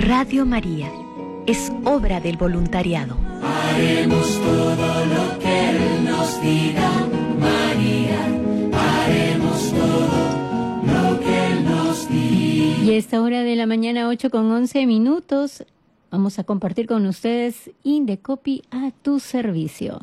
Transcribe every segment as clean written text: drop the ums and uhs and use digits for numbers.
Radio María es obra del voluntariado. Haremos todo lo que Él nos diga, María. Haremos todo lo que Él nos diga. Y a esta hora de la mañana, 8:11, vamos a compartir con ustedes Indecopi a tu servicio.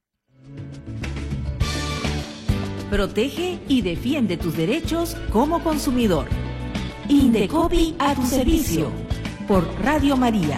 Protege y defiende tus derechos como consumidor. Indecopi a tu servicio, por Radio María.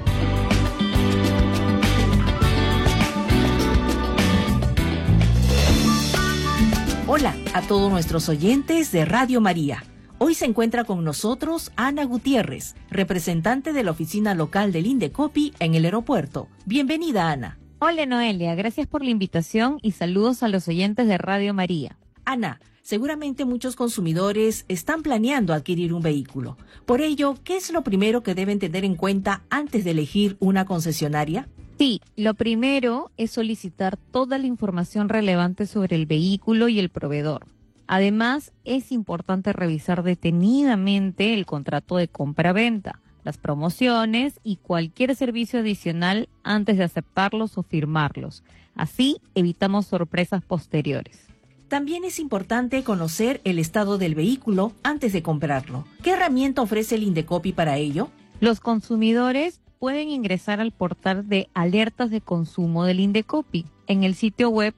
Hola a todos nuestros oyentes de Radio María. Hoy se encuentra con nosotros Ana Gutiérrez, representante de la oficina local del Indecopi en el aeropuerto. Bienvenida, Ana. Hola, Noelia. Gracias por la invitación y saludos a los oyentes de Radio María. Ana, seguramente muchos consumidores están planeando adquirir un vehículo. Por ello, ¿qué es lo primero que deben tener en cuenta antes de elegir una concesionaria? Sí, lo primero es solicitar toda la información relevante sobre el vehículo y el proveedor. Además, es importante revisar detenidamente el contrato de compra-venta, las promociones y cualquier servicio adicional antes de aceptarlos o firmarlos. Así evitamos sorpresas posteriores. También es importante conocer el estado del vehículo antes de comprarlo. ¿Qué herramienta ofrece el Indecopi para ello? Los consumidores pueden ingresar al portal de alertas de consumo del Indecopi en el sitio web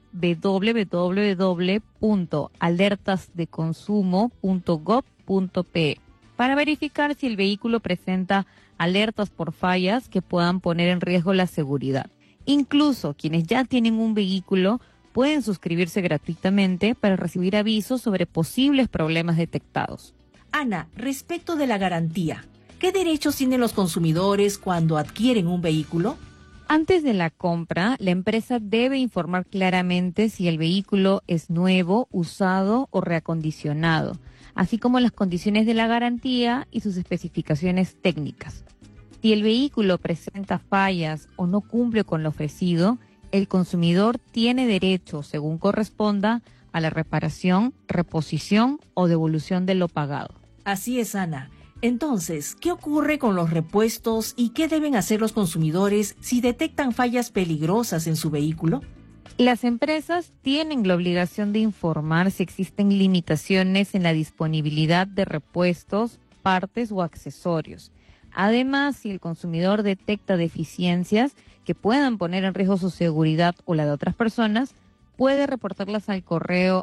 www.alertasdeconsumo.gov.pe para verificar si el vehículo presenta alertas por fallas que puedan poner en riesgo la seguridad. Incluso quienes ya tienen un vehículo pueden suscribirse gratuitamente para recibir avisos sobre posibles problemas detectados. Ana, respecto de la garantía, ¿qué derechos tienen los consumidores cuando adquieren un vehículo? Antes de la compra, la empresa debe informar claramente si el vehículo es nuevo, usado o reacondicionado, así como las condiciones de la garantía y sus especificaciones técnicas. Si el vehículo presenta fallas o no cumple con lo ofrecido, el consumidor tiene derecho, según corresponda, a la reparación, reposición o devolución de lo pagado. Así es, Ana. Entonces, ¿qué ocurre con los repuestos y qué deben hacer los consumidores si detectan fallas peligrosas en su vehículo? Las empresas tienen la obligación de informar si existen limitaciones en la disponibilidad de repuestos, partes o accesorios. Además, si el consumidor detecta deficiencias que puedan poner en riesgo su seguridad o la de otras personas, puede reportarlas al correo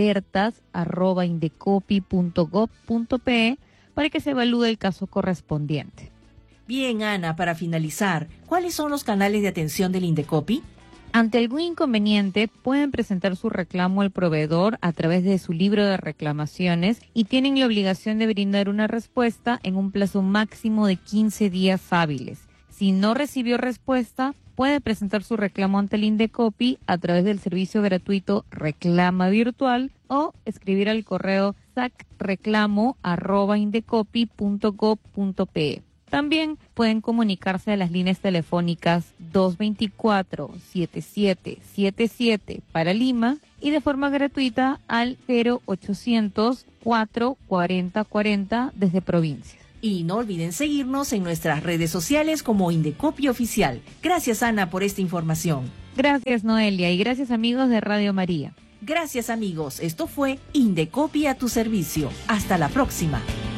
alertas@indecopi.gov.pe para que se evalúe el caso correspondiente. Bien, Ana, para finalizar, ¿cuáles son los canales de atención del Indecopi? Ante algún inconveniente, pueden presentar su reclamo al proveedor a través de su libro de reclamaciones y tienen la obligación de brindar una respuesta en un plazo máximo de 15 días hábiles. Si no recibió respuesta, puede presentar su reclamo ante el Indecopi a través del servicio gratuito Reclama Virtual o escribir al correo sacreclamo@indecopi.gov.pe. También pueden comunicarse a las líneas telefónicas 224-7777 para Lima y de forma gratuita al 0800 440 40 desde provincias. Y no olviden seguirnos en nuestras redes sociales como Indecopi Oficial. Gracias, Ana, por esta información. Gracias, Noelia, y gracias, amigos de Radio María. Gracias, amigos. Esto fue Indecopi a tu servicio. Hasta la próxima.